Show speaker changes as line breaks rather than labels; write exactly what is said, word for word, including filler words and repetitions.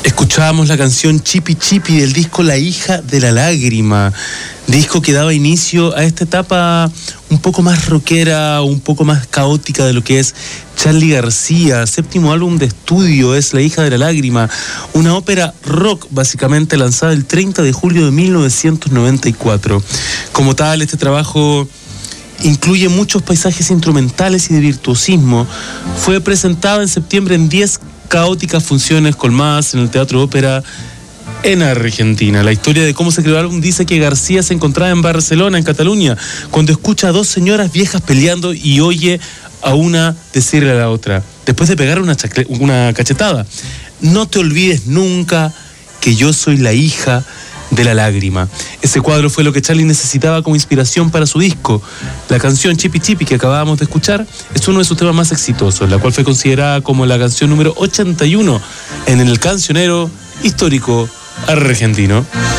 Escuchábamos la canción Chipi Chipi del disco La hija de la lágrima, disco que daba inicio a esta etapa un poco más rockera, un poco más caótica de lo que es Charly García. Séptimo álbum de estudio es La hija de la lágrima, una ópera rock básicamente lanzada el treinta de julio de mil novecientos noventa y cuatro. Como tal, este trabajo incluye muchos paisajes instrumentales y de virtuosismo. Fue presentado en septiembre en diez caóticas funciones colmadas en el Teatro Ópera en Argentina. La historia de cómo se creó el álbum dice que García se encontraba en Barcelona, en Cataluña, cuando escucha a dos señoras viejas peleando y oye a una decirle a la otra, después de pegar una, chacle- una cachetada: no te olvides nunca que yo soy la hija de la lágrima. Ese cuadro fue lo que Charly necesitaba como inspiración para su disco. La canción Chipi Chipi que acabábamos de escuchar es uno de sus temas más exitosos, la cual fue considerada como la canción número ochenta y uno en el cancionero histórico argentino.